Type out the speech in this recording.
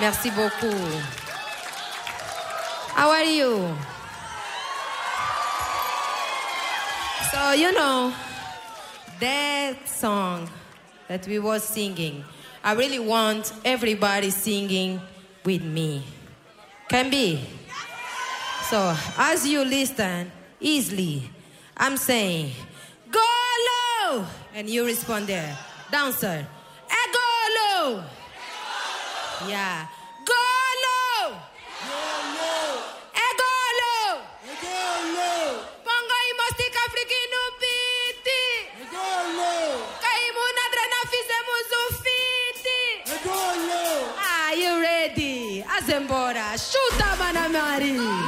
Merci beaucoup. How are you? So, you know, that song that we were singing, I really want everybody singing with me. Can be? So, as you listen easily, I'm saying, go low! And you respond there. Dancer, go low! Yeah. Go low! Go low! Go low! Go low! Pongo i mostica africano piti! Go low! Kaimuna drena fizemos fiti! Go low! Are you ready? Azembora, chuta, Manamari!